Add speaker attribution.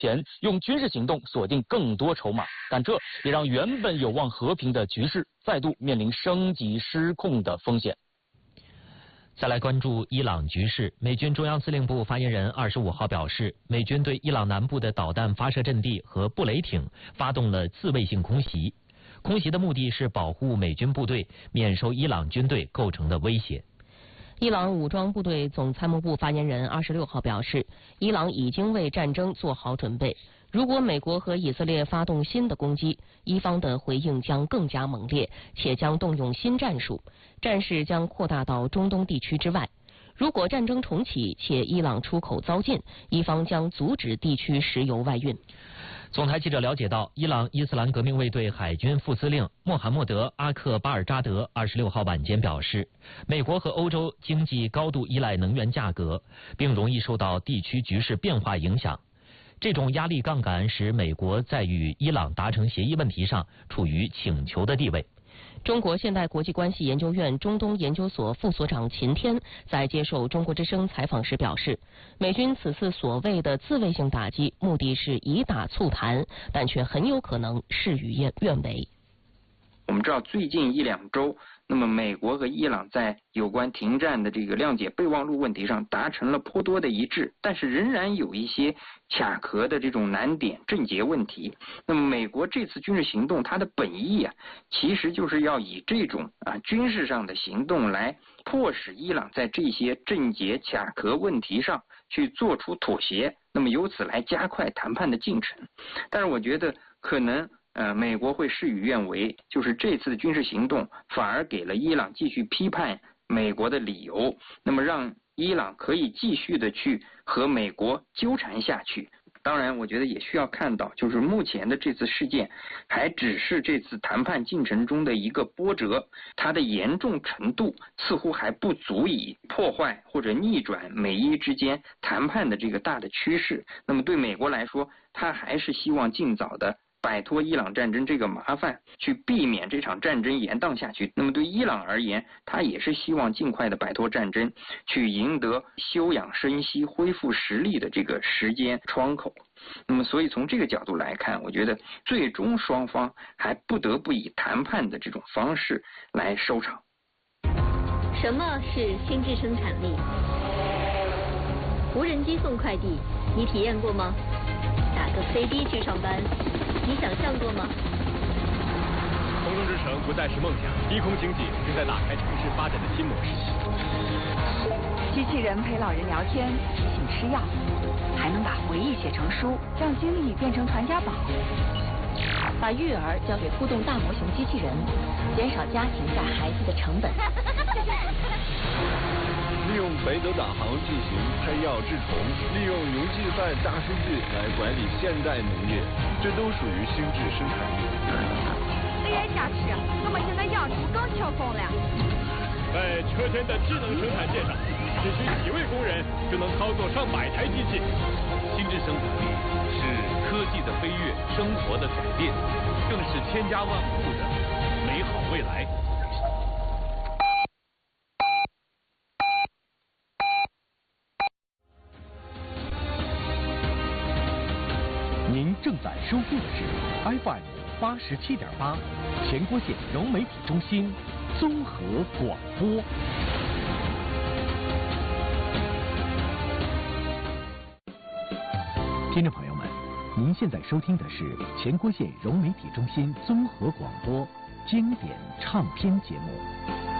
Speaker 1: 前用军事行动锁定更多筹码，但这也让原本有望和平的局势再度面临升级失控的风险。
Speaker 2: 再来关注伊朗局势，美军中央司令部发言人25号表示，美军对伊朗南部的导弹发射阵地和布雷艇发动了自卫性空袭，空袭的目的是保护美军部队免受伊朗军队构成的威胁。
Speaker 3: 伊朗武装部队总参谋部发言人26号表示，伊朗已经为战争做好准备，如果美国和以色列发动新的攻击，伊方的回应将更加猛烈，且将动用新战术，战事将扩大到中东地区之外。如果战争重启且伊朗出口遭禁，伊方将阻止地区石油外运。
Speaker 2: 总台记者了解到，伊朗伊斯兰革命卫队海军副司令穆罕默德·阿克巴尔扎德26号晚间表示，美国和欧洲经济高度依赖能源价格，并容易受到地区局势变化影响。这种压力杠杆使美国在与伊朗达成协议问题上处于请求的地位。
Speaker 3: 中国现代国际关系研究院中东研究所副所长秦天在接受中国之声采访时表示，美军此次所谓的自卫性打击，目的是以打促谈，但却很有可能事与愿违。
Speaker 4: 我们知道最近1-2周，那么美国和伊朗在有关停战的这个谅解备忘录问题上达成了颇多的一致，但是仍然有一些卡壳的这种难点症结问题。那么美国这次军事行动它的本意其实就是要以这种军事上的行动来迫使伊朗在这些症结卡壳问题上去做出妥协，那么由此来加快谈判的进程。但是我觉得可能美国会事与愿违，就是这次的军事行动反而给了伊朗继续批判美国的理由，那么让伊朗可以继续的去和美国纠缠下去。当然我觉得也需要看到，就是目前的这次事件还只是这次谈判进程中的一个波折，它的严重程度似乎还不足以破坏或者逆转美伊之间谈判的这个大的趋势。那么对美国来说，它还是希望尽早的摆脱伊朗战争这个麻烦，去避免这场战争延宕下去。那么对伊朗而言，他也是希望尽快的摆脱战争，去赢得休养生息、恢复实力的这个时间窗口。那么所以从这个角度来看，我觉得最终双方还不得不以谈判的这种方式来收场。
Speaker 5: 什么是心智生产力？无人机送快递，你体验过吗？打个飞的去上班，你想象过吗？
Speaker 6: 空中之城不再是梦想，低空经济正在打开城市发展的新模式。
Speaker 7: 机器人陪老人聊天，提醒吃药，还能把回忆写成书，让经历变成传家宝。
Speaker 3: 把育儿交给互动大模型机器人，减少家庭带孩子的成本。
Speaker 8: 利用北斗导航进行喷药治虫，利用云计算大数据来管理现代农业，这都属于心智生产力。
Speaker 7: AI 加持，我们现在养猪更轻松了。
Speaker 6: 在车间的智能生产线上，只需几位工人就能操作上百台机器。
Speaker 9: 心智生产力是科技的飞跃，生活的改变，更是千家万户的美好未来。
Speaker 10: 您正在收听的是 FM 87.8前郭县融媒体中心综合广播。听众朋友们，您现在收听的是前郭县融媒体中心综合广播经典唱片节目。